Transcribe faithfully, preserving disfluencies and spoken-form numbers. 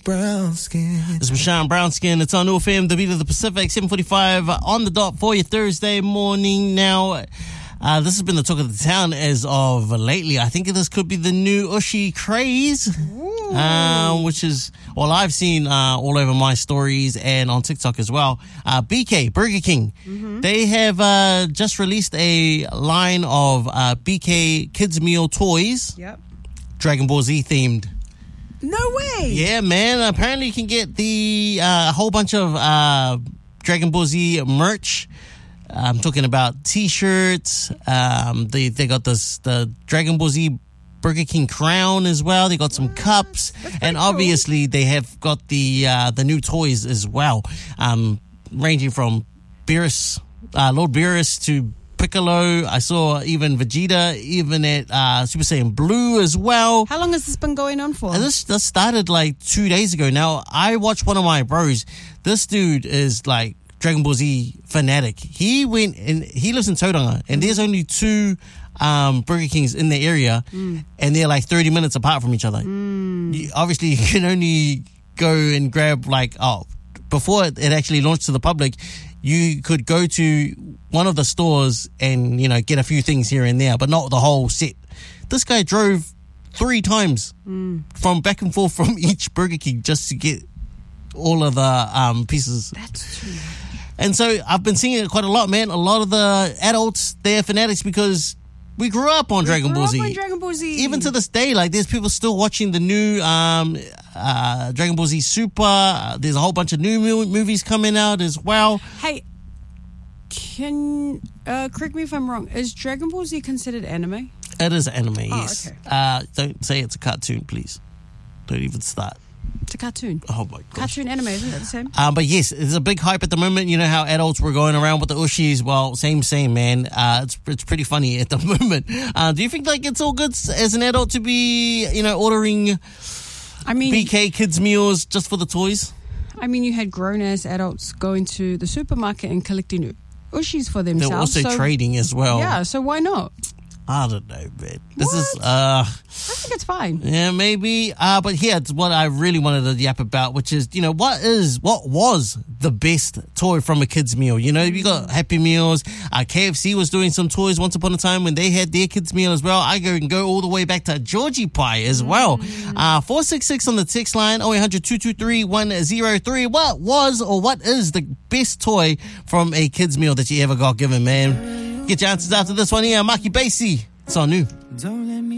Brown Skin. This is Sean Brown Skin. It's on O F M, the beat of the Pacific, seven forty-five on the dot for your Thursday morning. Now, uh, this has been the talk of the town as of lately. I think this could be the new Ushi craze, uh, which is, well, I've seen uh, all over my stories and on TikTok as well. Uh, B K, Burger King, mm-hmm. they have uh, just released a line of uh, B K Kids Meal toys, Yep. Dragon Ball Z themed. No way. Yeah, man. Apparently you can get the uh, a whole bunch of uh, Dragon Ball Z merch. I'm talking about T-shirts. Um, they they got this the Dragon Ball Z Burger King crown as well. They got some what? cups, and obviously cool. they have got the uh, the new toys as well, um, ranging from Beerus, uh, Lord Beerus to Piccolo. I saw even Vegeta, even at uh, Super Saiyan Blue as well. How long has this been going on for? And this, this started like two days ago. Now, I watched one of my bros. This dude is like Dragon Ball Z fanatic. He went and he lives in Tauranga, and there's only two um, Burger Kings in the area, mm. and they're like thirty minutes apart from each other. Mm. You, obviously, you can only go and grab like, oh, before it actually launched to the public, you could go to one of the stores and, you know, get a few things here and there, but not the whole set. This guy drove three times mm. from back and forth from each Burger King just to get all of the um, pieces. That's true. And so I've been seeing it quite a lot, man. A lot of the adults, they're fanatics because we grew up on we Dragon grew Ball up Z. on Dragon Ball Z. Even to this day, like, there's people still watching the new um, uh, Dragon Ball Z Super. Uh, there's a whole bunch of new mo- movies coming out as well. Hey, can uh, correct me if I'm wrong. Is Dragon Ball Z considered anime? It is anime, oh, yes. Okay. Uh, don't say it's a cartoon, please. Don't even start. It's a cartoon. Oh my gosh. Cartoon anime, isn't it the same? Um, but yes, there's a big hype at the moment. You know how adults were going around with the Ushis. Well, same, same, man. Uh, it's it's pretty funny at the moment. Uh, do you think like it's all good as an adult to be, you know, ordering I mean, B K kids meals just for the toys? I mean, you had grown-ass adults going to the supermarket and collecting Ushis for themselves. They're also so, trading as well. Yeah, so why not? I don't know, man. This what? is, uh... I think it's fine. Yeah, maybe. Uh, but here, it's what I really wanted to yap about, which is, you know, what is, what was the best toy from a kid's meal? You know, you got Happy Meals. Uh, K F C was doing some toys once upon a time when they had their kids meal as well. I go and go all the way back to Georgie Pie as well. Uh, four six six on the text line, oh eight hundred, two two three, one oh three. What was or what is the best toy from a kid's meal that you ever got given, man? Get your answers after this one here. Maki Basie. It's all new. Don't let me